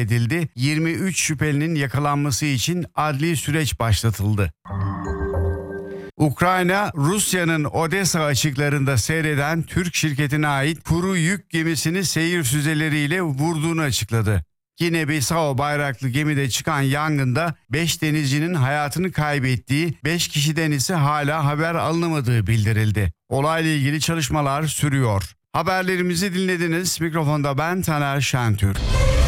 edildi. 23 şüphelinin yakalanması için adli süreç başlatıldı. Ukrayna, Rusya'nın Odessa açıklarında seyreden Türk şirketine ait kuru yük gemisini seyir füzeleriyle vurduğunu açıkladı. Gine-Bissau bayraklı gemide çıkan yangında 5 denizcinin hayatını kaybettiği, 5 kişiden ise hala haber alınamadığı bildirildi. Olayla ilgili çalışmalar sürüyor. Haberlerimizi dinlediniz. Mikrofonda ben Taner Şentürk.